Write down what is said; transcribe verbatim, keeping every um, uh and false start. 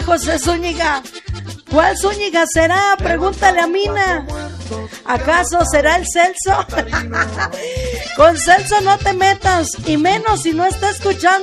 José Zúñiga. ¿Cuál Zúñiga será? Pregúntale a Mina. ¿Acaso será el Celso? Con Celso no te metas, y menos si no está escuchando.